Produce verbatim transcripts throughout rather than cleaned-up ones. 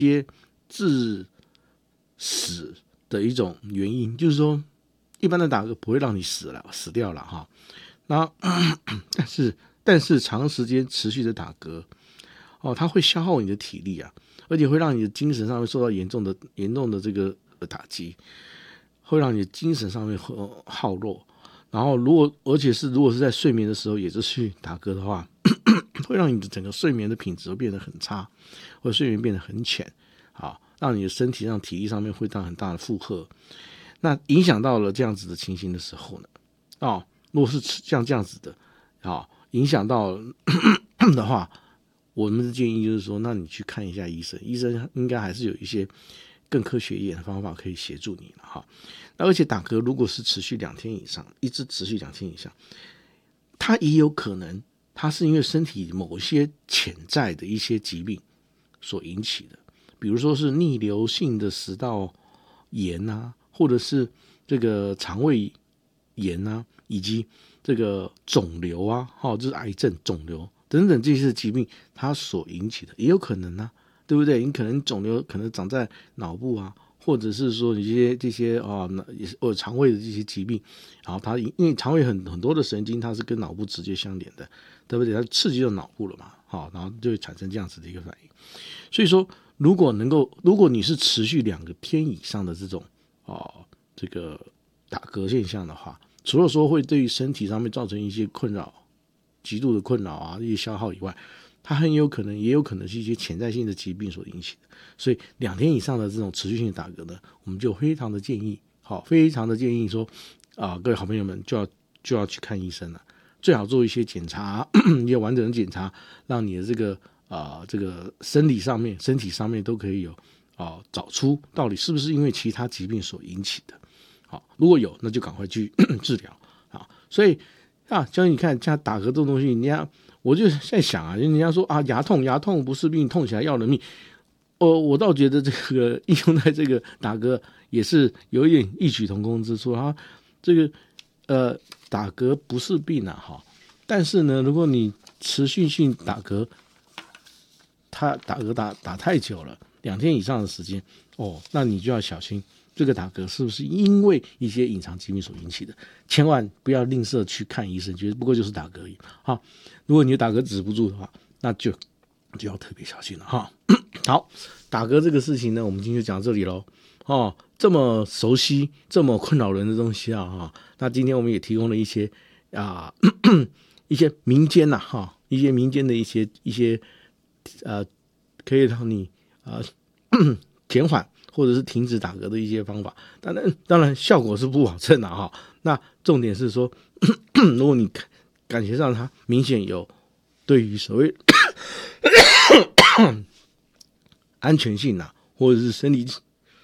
些致死的一种原因，就是说一般的打嗝不会让你死了死掉了哈。那但是但是长时间持续的打嗝哦，它会消耗你的体力啊，而且会让你的精神上面受到严重的严重的这个打击，会让你的精神上面耗弱。然后如果而且是如果是在睡眠的时候也是去打嗝的话，会让你的整个睡眠的品质变得很差，或者睡眠变得很浅，好，让你的身体上体力上面会到很大的负荷。那影响到了这样子的情形的时候呢，哦，如果是像这样子的，哦，影响到的话，我们的建议就是说，那你去看一下医生，医生应该还是有一些更科学一点的方法可以协助你了哈。而且打嗝如果是持续两天以上，一直持续两天以上，它也有可能它是因为身体某些潜在的一些疾病所引起的，比如说是逆流性的食道炎啊，或者是这个肠胃炎啊，以及这个肿瘤啊，哦，就是癌症、肿瘤等等这些疾病它所引起的，也有可能啊，对不对？你可能肿瘤可能长在脑部啊，或者是说你这些这些啊，也是或者肠胃的这些疾病，然后它因为肠胃很很多的神经它是跟脑部直接相连的，对不对？它刺激到脑部了嘛，好，然后就会产生这样子的一个反应。所以说，如果能够，如果你是持续两个天以上的这种哦这个打嗝现象的话，除了说会对于身体上面造成一些困扰、极度的困扰啊、一些消耗以外，它很有可能也有可能是一些潜在性的疾病所引起的。所以两天以上的这种持续性的打嗝呢，我们就非常的建议，好，非常的建议说啊、呃，各位好朋友们就要就要去看医生了，最好做一些检查，一些完整的检查，让你的这个啊、呃、这个生理上面、身体上面都可以有啊、呃、找出到底是不是因为其他疾病所引起的。好，如果有，那就赶快去治疗啊。所以啊，像你看，像打嗝这种东西，人家我就在想啊，人家说啊，牙痛，牙痛不是病，痛起来要人命。哦，我倒觉得这个应用在这个打嗝也是有一点异曲同工之处啊。这个呃，打嗝不是病啊，哈，但是呢，如果你持续性打嗝，他打嗝打打太久了，两天以上的时间，哦，那你就要小心。这个打嗝是不是因为一些隐藏疾病所引起的？千万不要吝啬去看医生，觉得不过就是打嗝而已。好，如果你的打嗝止不住的话，那就就要特别小心了哈。好，打嗝这个事情呢，我们今天就讲到这里喽。哦，这么熟悉、这么困扰人的东西啊，哈，那今天我们也提供了一些啊一些民间呐、啊，哈，一些民间的一些一些呃，可以让你啊减缓。或者是停止打嗝的一些方法，当然当然效果是不保证的哈。那重点是说，如果你感觉上它明显有对于所谓安全性啊，或者是身体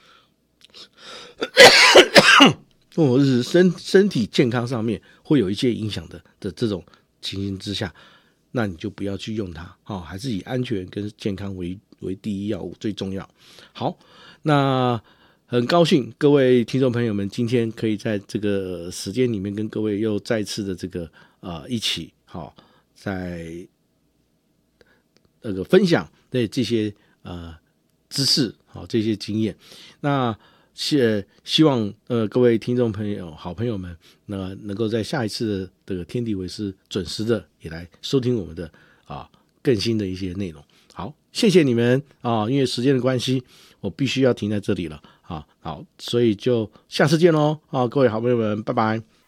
或者是身身体健康上面会有一些影响的的这种情形之下，那你就不要去用它，哦，还是以安全跟健康为为第一要务最重要。好。那很高兴各位听众朋友们今天可以在这个时间里面跟各位又再次的这个呃一起好、哦、在那个分享的这些呃知识好、哦、这些经验。那希希望呃各位听众朋友好朋友们那能够在下一次的这个天地为师准时的也来收听我们的啊更新的一些内容。好，谢谢你们啊！因为时间的关系，我必须要停在这里了啊。好，所以就下次见喽啊！各位好朋友们，拜拜。